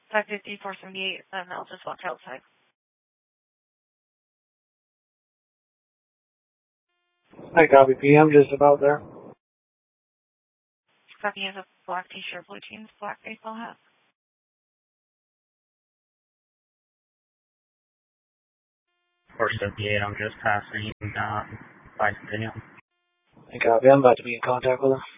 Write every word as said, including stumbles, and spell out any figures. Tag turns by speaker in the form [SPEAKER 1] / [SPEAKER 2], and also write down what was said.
[SPEAKER 1] five fifty, four seventy-eight, and I'll just watch outside.
[SPEAKER 2] I copy P. I'm just about there.
[SPEAKER 1] Copy is a black t-shirt, blue jeans, black baseball hat.
[SPEAKER 3] four seventy-eight, I'm just passing uh, by Centennial.
[SPEAKER 2] I copy. I'm about to be in contact with her.